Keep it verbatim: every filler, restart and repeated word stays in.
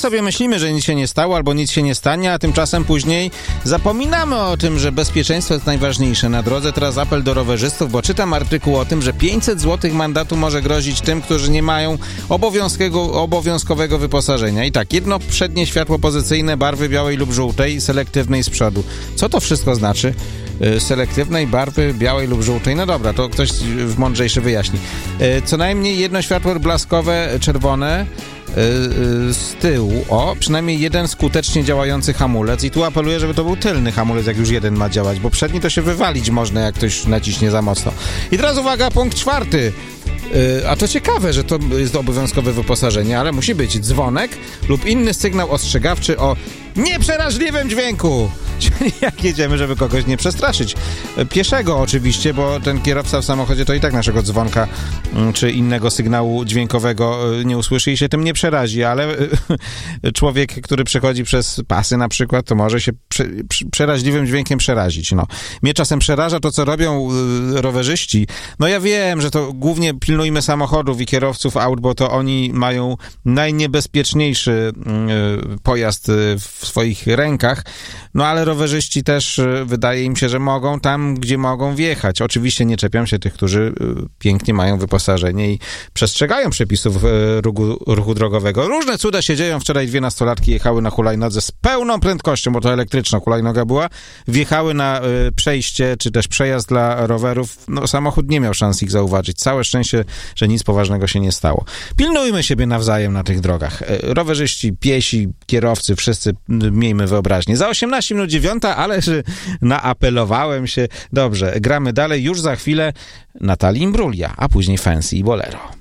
sobie myślimy, że nic się nie stało albo nic się nie stanie, a tymczasem później zapominamy o tym, że bezpieczeństwo jest najważniejsze. Na drodze teraz apel do rowerzystów, bo czytam artykuł o tym, że pięćset złotych mandatu może grozić tym, którzy nie mają obowiązkowego, obowiązkowego wyposażenia. I tak, jedno przednie światło pozycyjne barwy białej lub żółtej, selektywnej z przodu. Co to wszystko znaczy? Selektywnej barwy białej lub żółtej. No dobra, to ktoś mądrzejszy wyjaśni. Co najmniej jedno światło blaskowe czerwone z tyłu. O, przynajmniej jeden skutecznie działający hamulec. I tu apeluję, żeby to był tylny hamulec, jak już jeden ma działać, bo przedni to się wywalić można, jak ktoś naciśnie za mocno. I teraz uwaga, punkt czwarty. A to ciekawe, że to jest obowiązkowe wyposażenie, ale musi być dzwonek lub inny sygnał ostrzegawczy o nieprzeraźliwym dźwięku. Czyli jak jedziemy, żeby kogoś nie przestraszyć. Pieszego oczywiście, bo ten kierowca w samochodzie to i tak naszego dzwonka czy innego sygnału dźwiękowego nie usłyszy i się tym nie przerazi, ale człowiek, który przechodzi przez pasy na przykład, to może się prze, przeraźliwym dźwiękiem przerazić. No. Mnie czasem przeraża to, co robią rowerzyści. No ja wiem, że to głównie pilnujmy samochodów i kierowców aut, bo to oni mają najniebezpieczniejszy pojazd w swoich rękach, no ale rowerzyści też wydaje im się, że mogą tam, gdzie mogą wjechać. Oczywiście nie czepiam się tych, którzy pięknie mają wyposażenie i przestrzegają przepisów ruchu, ruchu drogowego. Różne cuda się dzieją. Wczoraj dwie nastolatki jechały na hulajnodze z pełną prędkością, bo to elektryczna hulajnoga była. Wjechały na przejście, czy też przejazd dla rowerów. No, samochód nie miał szans ich zauważyć. Całe szczęście, że nic poważnego się nie stało. Pilnujmy siebie nawzajem na tych drogach. Rowerzyści, piesi, kierowcy, wszyscy miejmy wyobraźnię. Za osiemnaście minut dziewiąta, ale że naapelowałem się. Dobrze, gramy dalej. Już za chwilę Natalia Imbruglia, a później Fancy i Bolero.